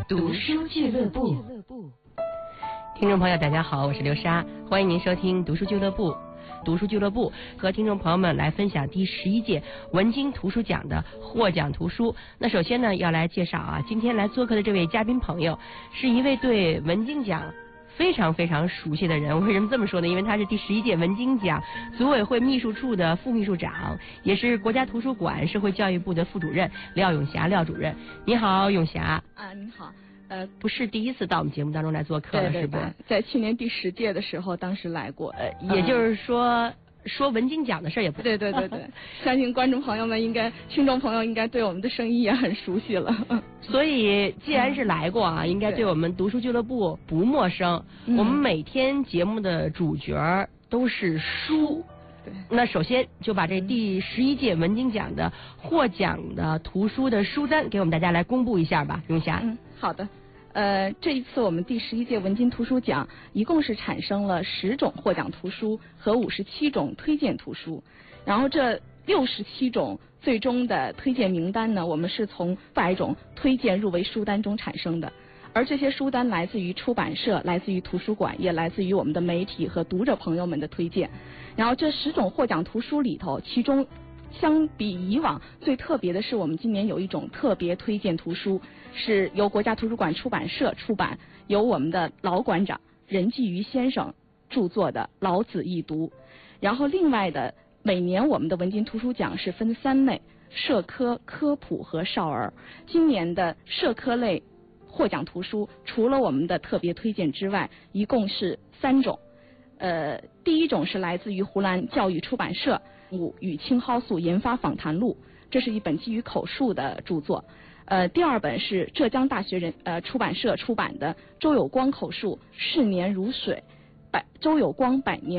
读书俱乐部。听众朋友大家好，我是刘莎，欢迎您收听读书俱乐部。读书俱乐部和听众朋友们来分享第11届文津图书奖的获奖图书。那首先呢，要来介绍今天来做客的这位嘉宾朋友，是一位对文津奖非常非常熟悉的人。为什么这么说呢？因为他是第11届文津奖组委会秘书处的副秘书长，也是国家图书馆社会教育部的副主任廖永霞廖主任。你好，永霞。 你好。 不是第一次到我们节目当中来做客了， 对是吧？ 在去年第10届的时候，当时来过。 也就是说文津奖的事儿也不对，相信观众朋友们听众朋友应该对我们的声音也很熟悉了。 所以既然是来过应该对我们读书俱乐部不陌生。我们每天节目的主角都是书。 对， 那首先就把这第11届文津奖的获奖的图书的书单给我们大家来公布一下吧，永霞。 好的。这一次我们第11届文津图书奖一共是产生了10种获奖图书和57种推荐图书，然后这67种最终的推荐名单呢，我们是从100种推荐入围书单中产生的，而这些书单来自于出版社，来自于图书馆，也来自于我们的媒体和读者朋友们的推荐。然后这10种获奖图书里头，其中相比以往最特别的是，我们今年有一种特别推荐图书，是由国家图书馆出版社出版，由我们的老馆长任继余先生著作的《老子易读》。然后另外的，每年我们的文津图书奖是分3类：社科、科普和少儿。今年的社科类获奖图书，除了我们的特别推荐之外，一共是3种。第一种是来自于湖南教育出版社《与青蒿素研发访谈录》，这是一本基于口述的著作。第二本是浙江大学出版社出版的周有光口述《逝年如水》，周有光100年